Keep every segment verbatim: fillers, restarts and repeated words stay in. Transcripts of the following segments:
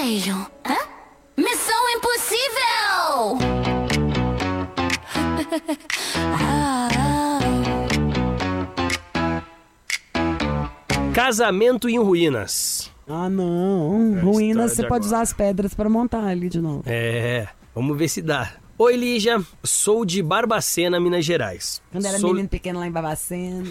desejo? Hã? Missão impossível! Casamento em ruínas. Ah, não. É Ruínas, você pode agora. usar as pedras pra montar ali de novo. É, vamos ver se dá. Oi, Lígia. Sou de Barbacena, Minas Gerais. Quando era Sou... menino pequeno lá em Babacena.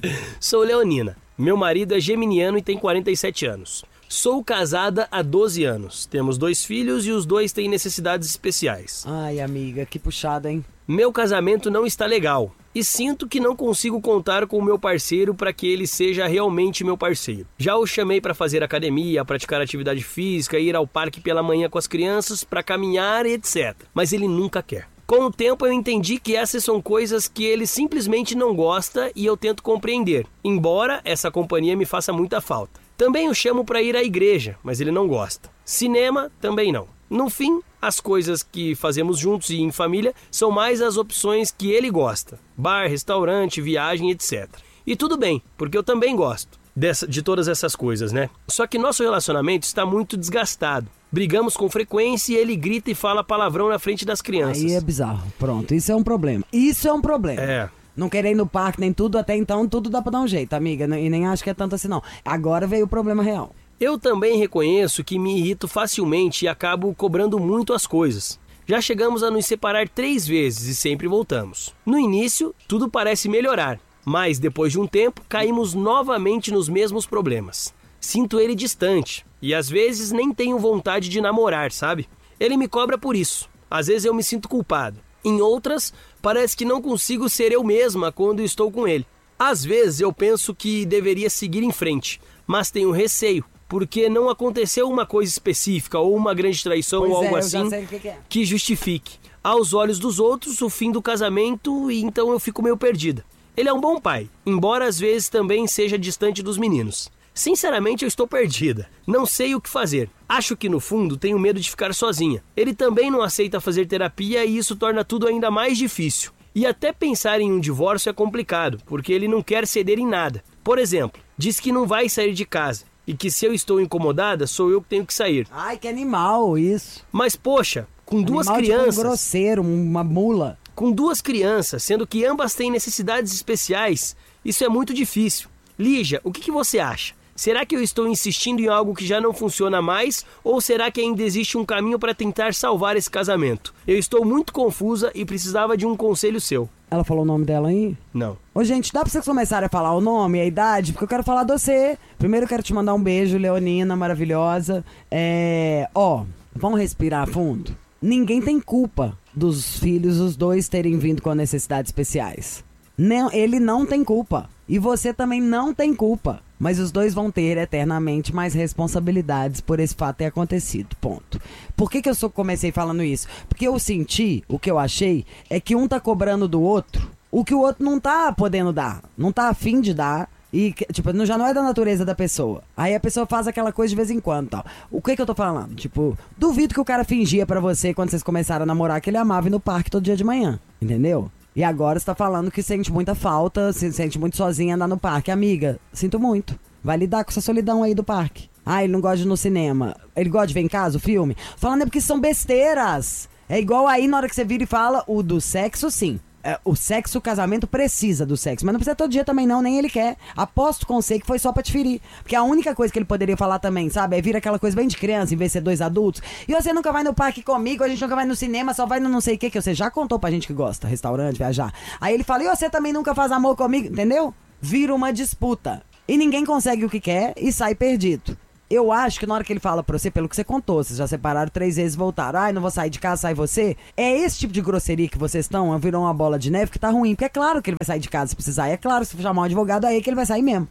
Sou leonina. Meu marido é geminiano e tem quarenta e sete anos. Sou casada há doze anos. Temos dois filhos e os dois têm necessidades especiais. Ai, amiga, que puxada, hein? Meu casamento não está legal e sinto que não consigo contar com o meu parceiro para que ele seja realmente meu parceiro. Já o chamei para fazer academia, praticar atividade física, ir ao parque pela manhã com as crianças, para caminhar, etcétera. Mas ele nunca quer. Com o tempo eu entendi que essas são coisas que ele simplesmente não gosta e eu tento compreender, embora essa companhia me faça muita falta. Também o chamo para ir à igreja, mas ele não gosta. Cinema, também não. No fim, as coisas que fazemos juntos e em família são mais as opções que ele gosta. Bar, restaurante, viagem, etcétera. E tudo bem, porque eu também gosto dessa, de todas essas coisas, né? Só que nosso relacionamento está muito desgastado. Brigamos com frequência e ele grita e fala palavrão na frente das crianças. Aí é bizarro. Pronto, isso é um problema. Isso é um problema. É. Não querer ir no parque nem tudo, até então tudo dá pra dar um jeito, amiga. E nem acho que é tanto assim, não. Agora veio o problema real. Eu também reconheço que me irrito facilmente e acabo cobrando muito as coisas. Já chegamos a nos separar três vezes e sempre voltamos. No início, tudo parece melhorar, mas depois de um tempo, caímos novamente nos mesmos problemas. Sinto ele distante e às vezes nem tenho vontade de namorar, sabe? Ele me cobra por isso. Às vezes eu me sinto culpado. Em outras, parece que não consigo ser eu mesma quando estou com ele. Às vezes eu penso que deveria seguir em frente, mas tenho receio, porque não aconteceu uma coisa específica ou uma grande traição Pois ou algo é, eu já assim sei o que que é. que justifique, aos olhos dos outros, o fim do casamento, e então eu fico meio perdida. Ele é um bom pai, embora às vezes também seja distante dos meninos. Sinceramente, eu estou perdida. Não sei o que fazer. Acho que, no fundo, tenho medo de ficar sozinha. Ele também não aceita fazer terapia e isso torna tudo ainda mais difícil. E até pensar em um divórcio é complicado, porque ele não quer ceder em nada. Por exemplo, diz que não vai sair de casa e que se eu estou incomodada, sou eu que tenho que sair. Ai, que animal isso. Mas, poxa, com duas Animal, crianças... Tipo um grosseiro, uma mula. Com duas crianças, sendo que ambas têm necessidades especiais, isso é muito difícil. Lígia, o que, que você acha? Será que eu estou insistindo em algo que já não funciona mais? Ou será que ainda existe um caminho para tentar salvar esse casamento? Eu estou muito confusa e precisava de um conselho seu. Ela falou o nome dela aí? Não. Ô, gente, dá pra vocês começarem a falar o nome e a idade? Porque eu quero falar de você. Primeiro eu quero te mandar um beijo, Leonina, maravilhosa. É... Ó, vamos respirar fundo. Ninguém tem culpa dos filhos, os dois, terem vindo com necessidades especiais. Não, ele não tem culpa. E você também não tem culpa. Mas os dois vão ter eternamente mais responsabilidades por esse fato ter acontecido, ponto. Por que que eu só comecei falando isso? Porque eu senti, o que eu achei, é que um tá cobrando do outro o que o outro não tá podendo dar, não tá afim de dar. E, tipo, já não é da natureza da pessoa. Aí a pessoa faz aquela coisa de vez em quando, tal. O que que eu tô falando? Tipo, duvido que o cara fingia pra você, quando vocês começaram a namorar, que ele amava ir no parque todo dia de manhã, entendeu? E agora você tá falando que sente muita falta, se sente muito sozinha andar no parque. Amiga, sinto muito. Vai lidar com essa solidão aí do parque. Ah, ele não gosta de ir no cinema. Ele gosta de ver em casa o filme? Falando é porque são besteiras. É igual aí na hora que você vira e fala, o do sexo, sim. É, o sexo, o casamento precisa do sexo. Mas não precisa todo dia também não, nem ele quer. Aposto com você que foi só pra te ferir. Porque a única coisa que ele poderia falar também, sabe? É vir aquela coisa bem de criança, em vez de ser dois adultos. E você nunca vai no parque comigo, a gente nunca vai no cinema, só vai no não sei o que, que você já contou pra gente que gosta. Restaurante, viajar. Aí ele fala, e você também nunca faz amor comigo, entendeu? Vira uma disputa. E ninguém consegue o que quer e sai perdido. Eu acho que na hora que ele fala pra você, pelo que você contou, vocês já separaram três vezes e voltaram. Ai, não vou sair de casa, sai você. É esse tipo de grosseria que vocês estão, virou uma bola de neve que tá ruim. Porque é claro que ele vai sair de casa se precisar. E é claro, se chamar um advogado, aí é que ele vai sair mesmo.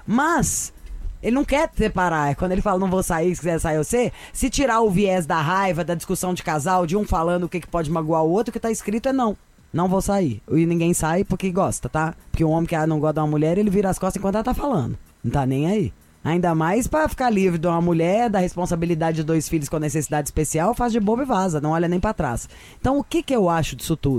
Mas ele não quer separar. Quando ele fala, não vou sair, se quiser sair você, se tirar o viés da raiva, da discussão de casal, de um falando o que, que pode magoar o outro, o que tá escrito é não. Não vou sair. E ninguém sai porque gosta, tá? Porque o homem que não gosta de uma mulher, ele vira as costas enquanto ela tá falando. Não tá nem aí. Ainda mais pra ficar livre de uma mulher, da responsabilidade de dois filhos com necessidade especial, faz de bobo e vaza, não olha nem pra trás. Então o que que eu acho disso tudo?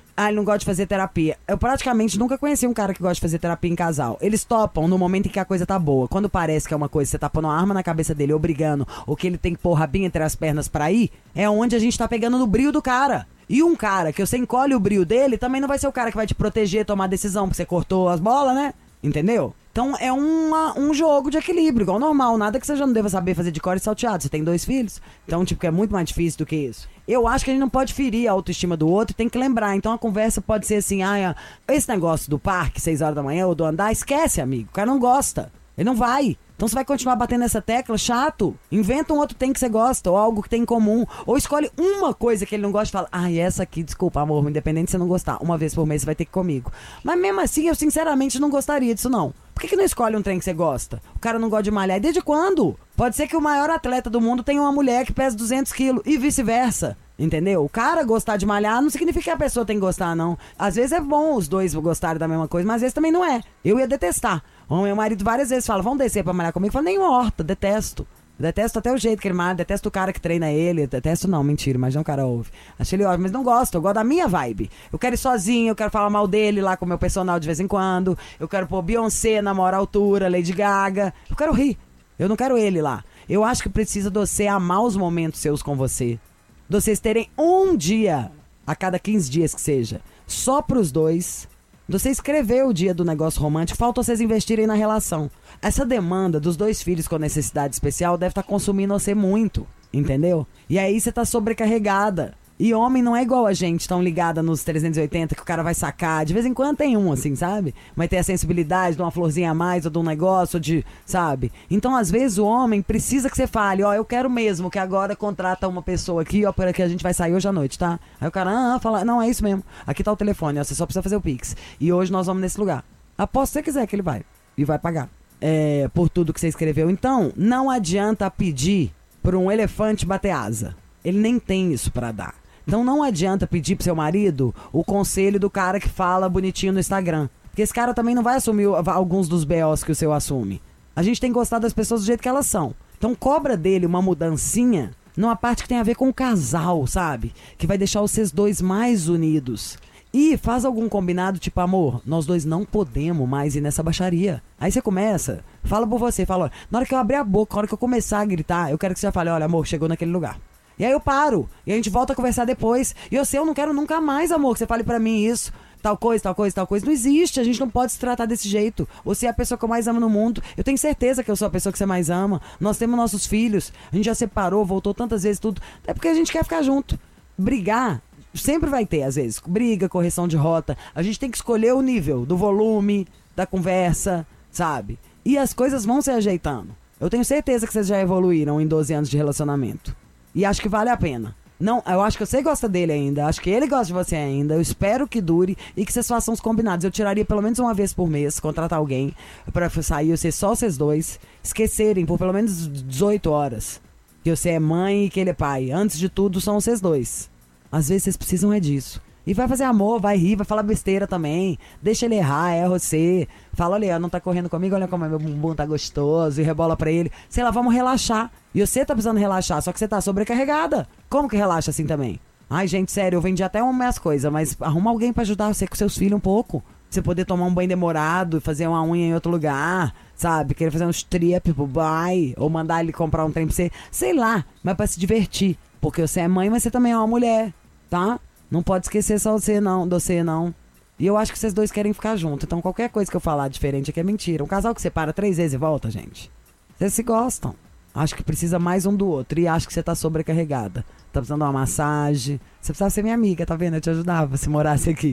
Ah, ele não gosta de fazer terapia. Eu praticamente nunca conheci um cara que gosta de fazer terapia em casal. Eles topam no momento em que a coisa tá boa. Quando parece que é uma coisa que você tá pondo uma arma na cabeça dele, obrigando, ou que ele tem que pôr o rabinho entre as pernas pra ir, é onde a gente tá pegando no brio do cara. E um cara que você encolhe o brio dele, também não vai ser o cara que vai te proteger, tomar decisão, porque você cortou as bolas, né? Entendeu? Então é uma, um jogo de equilíbrio, igual normal. Nada que você já não deva saber fazer de cor e salteado. Você tem dois filhos, então tipo que é muito mais difícil do que isso. Eu acho que a gente não pode ferir a autoestima do outro e tem que lembrar. Então a conversa pode ser assim, ah, esse negócio do parque, seis horas da manhã, ou do andar, esquece, amigo. O cara não gosta, ele não vai. Então você vai continuar batendo nessa tecla, chato. Inventa um outro tem que você gosta, ou algo que tem em comum. Ou escolhe uma coisa que ele não gosta e fala, ah, essa aqui, desculpa, amor, independente de você não gostar, uma vez por mês você vai ter que ir comigo. Mas mesmo assim, eu sinceramente não gostaria disso, não. Por que, que não escolhe um trem que você gosta? O cara não gosta de malhar. E desde quando? Pode ser que o maior atleta do mundo tenha uma mulher que pesa duzentos quilos e vice-versa. Entendeu? O cara gostar de malhar não significa que a pessoa tem que gostar, não. Às vezes é bom os dois gostarem da mesma coisa, mas às vezes também não é. Eu ia detestar. O meu marido várias vezes fala, vamos descer pra malhar comigo. Eu falo, nem uma horta, detesto. Detesto até o jeito que ele malha, detesto o cara que treina ele. Detesto não, mentira, mas não o cara ouve. Achei ele ótimo, mas não gosto, eu gosto da minha vibe. Eu quero ir sozinho, eu quero falar mal dele lá com o meu personal de vez em quando. Eu quero pôr Beyoncé na maior altura, Lady Gaga. Eu quero rir, eu não quero ele lá. Eu acho que precisa de você amar os momentos seus com você. De vocês terem um dia, a cada quinze dias que seja, só pros dois. De você escrever o dia do negócio romântico, falta vocês investirem na relação. Essa demanda dos dois filhos com necessidade especial deve estar consumindo você muito, entendeu? E aí você tá sobrecarregada. E homem não é igual a gente, tão ligada nos trezentos e oitenta, que o cara vai sacar. De vez em quando tem um, assim, sabe? Vai ter a sensibilidade de uma florzinha a mais, ou de um negócio, ou de, sabe? Então, às vezes, o homem precisa que você fale, ó, eu quero mesmo que agora contrata uma pessoa aqui, ó, para que a gente vai sair hoje à noite, tá? Aí o cara, ah, fala, não, é isso mesmo. Aqui tá o telefone, ó, você só precisa fazer o Pix. E hoje nós vamos nesse lugar. Aposto se você quiser que ele vai. E vai pagar. É, por tudo que você escreveu. Então, não adianta pedir pra um elefante bater asa. Ele nem tem isso pra dar. Então não adianta pedir pro seu marido o conselho do cara que fala bonitinho no Instagram. Porque esse cara também não vai assumir alguns dos B Os que o seu assume. A gente tem que gostar das pessoas do jeito que elas são. Então cobra dele uma mudancinha numa parte que tem a ver com o casal, sabe? Que vai deixar vocês dois mais unidos. E faz algum combinado, tipo, amor, nós dois não podemos mais ir nessa baixaria. Aí você começa, fala por você, fala, olha, na hora que eu abrir a boca, na hora que eu começar a gritar, eu quero que você já fale, olha, amor, chegou naquele lugar. E aí eu paro, e a gente volta a conversar depois. E eu sei, eu não quero nunca mais, amor, que você fale pra mim isso. Tal coisa, tal coisa, tal coisa. Não existe, a gente não pode se tratar desse jeito. Você é a pessoa que eu mais amo no mundo. Eu tenho certeza que eu sou a pessoa que você mais ama. Nós temos nossos filhos. A gente já separou, voltou tantas vezes, tudo. É porque a gente quer ficar junto. Brigar, sempre vai ter, às vezes. Briga, correção de rota. A gente tem que escolher o nível do volume, da conversa, sabe? E as coisas vão se ajeitando. Eu tenho certeza que vocês já evoluíram em doze anos de relacionamento. E acho que vale a pena. Não, eu acho que você gosta dele ainda. Acho que ele gosta de você ainda. Eu espero que dure e que vocês façam os combinados. Eu tiraria pelo menos uma vez por mês, contratar alguém pra sair, ser só vocês dois, esquecerem por pelo menos dezoito horas que você é mãe e que ele é pai. Antes de tudo, são vocês dois. Às vezes vocês precisam é disso. E vai fazer amor, vai rir, vai falar besteira também. Deixa ele errar, é você. Fala, olha, não tá correndo comigo, olha como meu bumbum tá gostoso. E rebola pra ele. Sei lá, vamos relaxar. E você tá precisando relaxar, só que você tá sobrecarregada. Como que relaxa assim também? Ai, gente, sério, eu vendi até umas coisas, mas arruma alguém pra ajudar você com seus filhos um pouco. Pra você poder tomar um banho demorado, fazer uma unha em outro lugar, sabe? Querer fazer uns trip pro bai, ou mandar ele comprar um trem pra você. Sei lá, mas pra se divertir. Porque você é mãe, mas você também é uma mulher, tá? Não pode esquecer só você não, de você não. E eu acho que vocês dois querem ficar juntos. Então qualquer coisa que eu falar diferente aqui é mentira. Um casal que separa três vezes e volta, gente. Vocês se gostam. Acho que precisa mais um do outro. E acho que você tá sobrecarregada. Tá precisando de uma massagem. Você precisava ser minha amiga, tá vendo? Eu te ajudava se morasse aqui.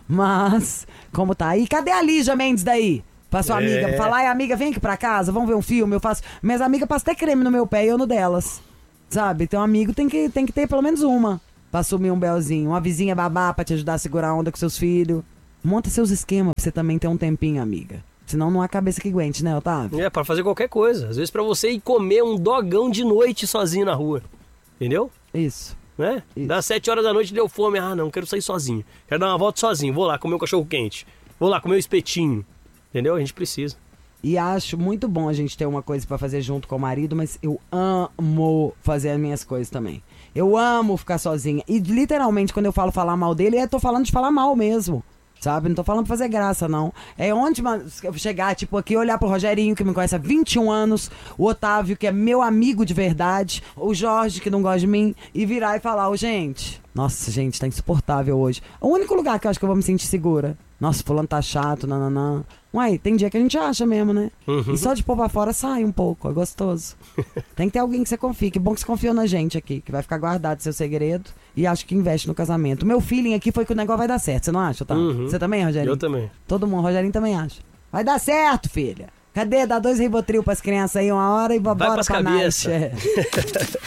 Mas, como tá aí? Cadê a Lígia Mendes daí? Pra sua é. amiga. Falar, ai amiga, vem aqui pra casa, vamos ver um filme. Eu faço. Minhas amigas passam até creme no meu pé e eu no delas. Sabe? Então, amigo tem que, tem que ter pelo menos uma. Pra assumir um belzinho, uma vizinha babá pra te ajudar a segurar a onda com seus filhos. Monta seus esquemas pra você também ter um tempinho, amiga. Senão não há cabeça que aguente, né, Otávio? É, pra fazer qualquer coisa. Às vezes pra você ir comer um dogão de noite sozinho na rua. Entendeu? Isso. Né? Isso. Das sete horas da noite deu fome. Ah, não, quero sair sozinho. Quero dar uma volta sozinho. Vou lá comer um cachorro quente. Vou lá comer um espetinho. Entendeu? A gente precisa. E acho muito bom a gente ter uma coisa pra fazer junto com o marido, mas eu amo fazer as minhas coisas também. Eu amo ficar sozinha. E literalmente, quando eu falo falar mal dele, eu tô falando de falar mal mesmo. Sabe? Não tô falando pra fazer graça, não. É onde eu chegar, tipo, aqui, olhar pro Rogerinho, que me conhece há vinte e um anos, o Otávio, que é meu amigo de verdade, o Jorge, que não gosta de mim, e virar e falar, ô, gente, nossa, gente, tá insuportável hoje. É o único lugar que eu acho que eu vou me sentir segura. Nossa, fulano tá chato, nananã. Uai, tem dia que a gente acha mesmo, né? Uhum. E só de pôr pra fora sai um pouco, é gostoso. Tem que ter alguém que você confie. Que bom que você confiou na gente aqui, que vai ficar guardado seu segredo. E acho que investe no casamento. O meu feeling aqui foi que o negócio vai dar certo, você não acha, tá? Uhum. Você também, Rogerinho? Eu também. Todo mundo, Rogerinho também acha. Vai dar certo, filha. Cadê? Dá dois Rivotril pras crianças aí uma hora e bora Vai pras pra cabeça. night. É.